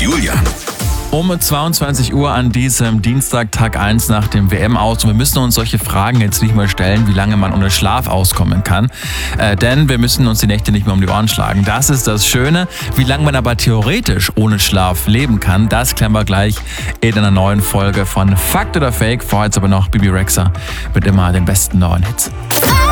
Julian. Um 22 Uhr an diesem Dienstag, Tag 1 nach dem WM-Aus. Und wir müssen uns solche Fragen jetzt nicht mehr stellen, wie lange man ohne Schlaf auskommen kann. Denn wir müssen uns die Nächte nicht mehr um die Ohren schlagen. Das ist das Schöne. Wie lange man aber theoretisch ohne Schlaf leben kann, das klären wir gleich in einer neuen Folge von Fakt oder Fake. Vorher jetzt aber noch Bibi Rexha mit immer den besten neuen Hits.